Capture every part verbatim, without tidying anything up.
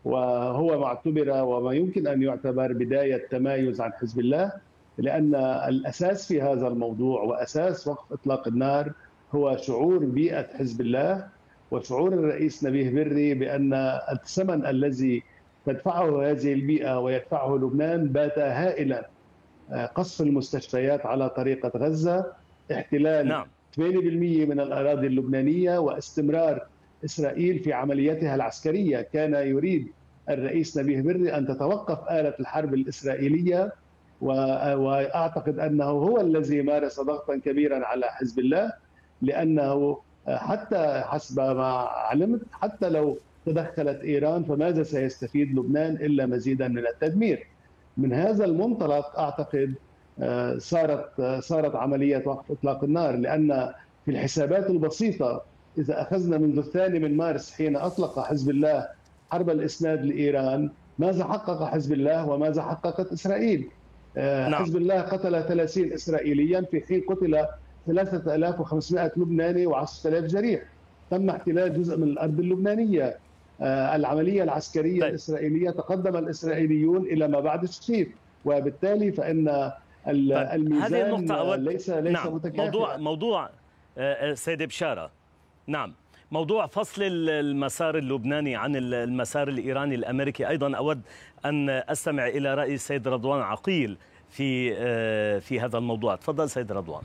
وهو معتبر وما يمكن أن يعتبر بداية تمايز عن حزب الله، لأن الأساس في هذا الموضوع وأساس وقف إطلاق النار هو شعور بيئة حزب الله وشعور الرئيس نبيه بري بأن الثمن الذي تدفعه هذه البيئة ويدفعه لبنان بات هائلا. قصف المستشفيات على طريقة غزة، احتلال نعم. ثمانية بالمئة من الأراضي اللبنانية، واستمرار إسرائيل في عملياتها العسكرية. كان يريد الرئيس نبيه بري أن تتوقف آلة الحرب الإسرائيلية، وأعتقد أنه هو الذي مارس ضغطا كبيرا على حزب الله، لأنه حتى حسب ما علمت حتى لو تدخلت إيران فماذا سيستفيد لبنان إلا مزيدا من التدمير. من هذا المنطلق أعتقد صارت صارت عملية وقف إطلاق النار، لأن في الحسابات البسيطة إذا أخذنا منذ الثاني من مارس حين أطلق حزب الله حرب الإسناد لإيران، ماذا حقق حزب الله وماذا حققت إسرائيل؟ نعم. حزب الله قتل ثلاثين إسرائيليا في حين قتل ثلاثة آلاف وخمسمئة لبناني وعشرة آلاف جريح. تم احتلال جزء من الأرض اللبنانية. العملية العسكرية طيب. الإسرائيلية تقدم الإسرائيليون إلى ما بعد الشتيت، وبالتالي فإن الميزان أود... ليس ليس نعم. متكافئا. موضوع موضوع سيد بشارة، نعم، موضوع فصل المسار اللبناني عن المسار الإيراني الأمريكي أيضا أود أن أستمع إلى رأي السيد رضوان عقيل في في هذا الموضوع. تفضل سيد رضوان.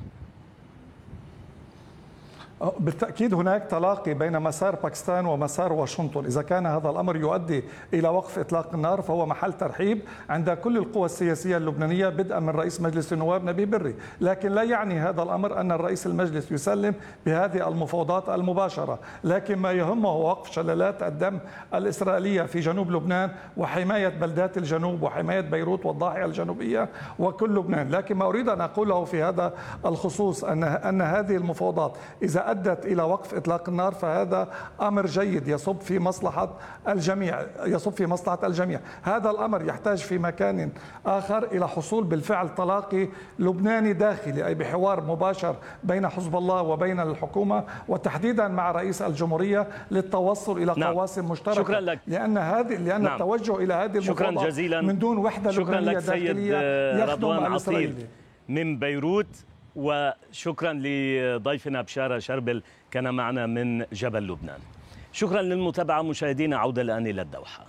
بالتأكيد هناك تلاقي بين مسار باكستان ومسار واشنطن. إذا كان هذا الأمر يؤدي إلى وقف إطلاق النار فهو محل ترحيب عند كل القوى السياسية اللبنانية بدءا من رئيس مجلس النواب نبيه بري، لكن لا يعني هذا الأمر أن الرئيس المجلس يسلم بهذه المفاوضات المباشرة، لكن ما يهمه هو وقف شلالات الدم الإسرائيلية في جنوب لبنان وحماية بلدات الجنوب وحماية بيروت والضاحية الجنوبية وكل لبنان. لكن ما أريد أن أقوله في هذا الخصوص أن أن هذه المفاوضات إذا أدت إلى وقف إطلاق النار فهذا أمر جيد يصب في مصلحة الجميع يصب في مصلحة الجميع. هذا الأمر يحتاج في مكان آخر إلى حصول بالفعل تلاقي لبناني داخلي، أي بحوار مباشر بين حزب الله وبين الحكومة وتحديدا مع رئيس الجمهورية للتوصل إلى نعم. قواسم مشتركة. شكرا لك. لأن هذه لأن نعم. التوجه إلى هذه المفاوضات من دون وحدة لبنانية داخلية يخدم الإسرائيلي من بيروت. وشكرا لضيفنا بشارة شربل كان معنا من جبل لبنان. شكرا للمتابعة مشاهدينا، عودة الآن إلى الدوحة.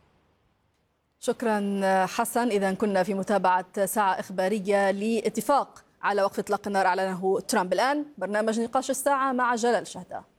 شكرا حسن. إذا كنا في متابعة ساعة إخبارية لاتفاق على وقف إطلاق النار أعلنه ترامب. الآن برنامج نقاش الساعة مع جلال شهدة.